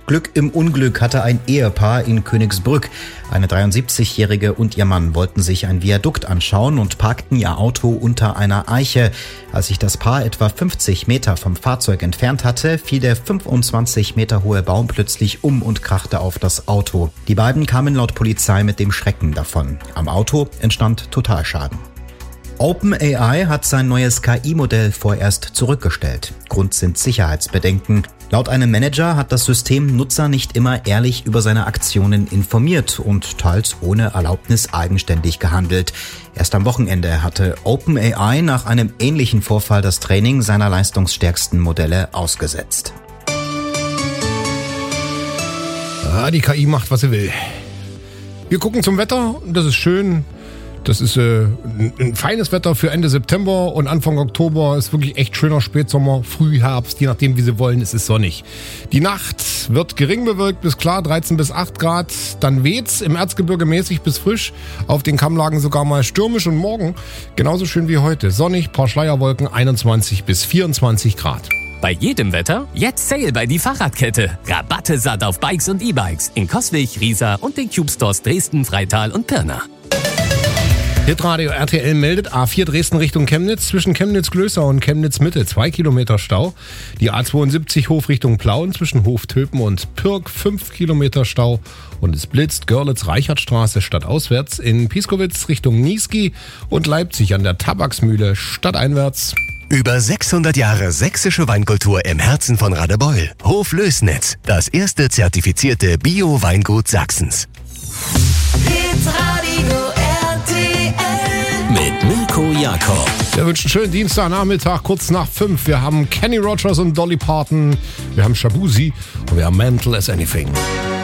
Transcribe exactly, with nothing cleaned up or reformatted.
Glück im Unglück hatte ein Ehepaar in Königsbrück. Eine dreiundsiebzigjährige und ihr Mann wollten sich ein Viadukt anschauen und parkten ihr Auto unter einer Eiche. Als sich das Paar etwa fünfzig Meter vom Fahrzeug entfernt hatte, fiel der fünfundzwanzig Meter hohe Baum plötzlich um und krachte auf das Auto. Die beiden kamen laut Polizei mit dem Schrecken davon. Am Auto entstand Totalschaden. OpenAI hat sein neues K I-Modell vorerst zurückgestellt. Grund sind Sicherheitsbedenken. Laut einem Manager hat das System Nutzer nicht immer ehrlich über seine Aktionen informiert und teils ohne Erlaubnis eigenständig gehandelt. Erst am Wochenende hatte OpenAI nach einem ähnlichen Vorfall das Training seiner leistungsstärksten Modelle ausgesetzt. Ah, die K I macht, was sie will. Wir gucken zum Wetter, das ist schön. Das ist äh, ein feines Wetter für Ende September und Anfang Oktober ist wirklich echt schöner Spätsommer, Frühherbst, je nachdem wie Sie wollen, es ist sonnig. Die Nacht wird gering bewölkt bis klar, dreizehn bis acht Grad, dann weht's im Erzgebirge mäßig bis frisch, auf den Kammlagen sogar mal stürmisch und morgen genauso schön wie heute, sonnig, paar Schleierwolken, einundzwanzig bis vierundzwanzig Grad. Bei jedem Wetter jetzt Sale bei die Fahrradkette. Rabatte satt auf Bikes und E-Bikes in Coswig, Riesa und den Cube Stores Dresden, Freital und Pirna. Hitradio R T L meldet A vier Dresden Richtung Chemnitz, zwischen Chemnitz-Glößau und Chemnitz-Mitte zwei Kilometer Stau. Die A zweiundsiebzig Hof Richtung Plauen zwischen Hoftöpen und Pirk fünf Kilometer Stau. Und es blitzt Görlitz-Reichertstraße stadtauswärts in Pieskowitz Richtung Niesky und Leipzig an der Tabaksmühle stadteinwärts. Über sechshundert Jahre sächsische Weinkultur im Herzen von Radebeul. Hof Lößnitz, das erste zertifizierte Bio-Weingut Sachsens. Hitradio R T L mit Mirko Jakob. Wir wünschen einen schönen Dienstagnachmittag, kurz nach fünf. Wir haben Kenny Rogers und Dolly Parton, wir haben Shabuzi und wir haben Mental as Anything.